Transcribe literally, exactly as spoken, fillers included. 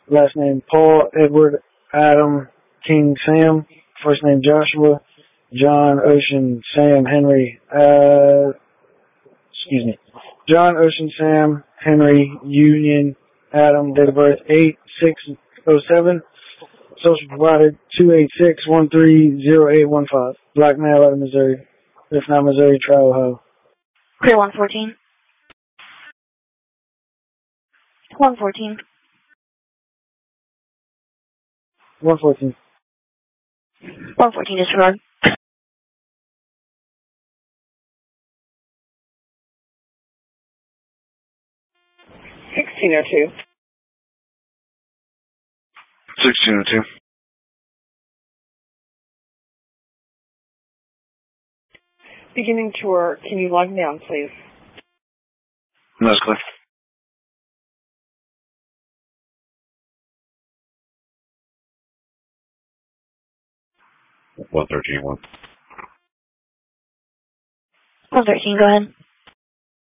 Last name Paul Edward Adam King Sam. First name Joshua John Ocean Sam Henry. Uh, excuse me. John Ocean Sam Henry Union Adam. Date of birth eight six oh seven. Social provider two eight six one three zero eight one five. Black male out of Missouri. If not Missouri, try Ohio. Clear one fourteen. one fourteen. one fourteen. one fourteen, disregard. sixteen oh two. sixteen oh two. Beginning tour, can you log me on, please? That's clear. one thirteen one. one thirteen, go ahead.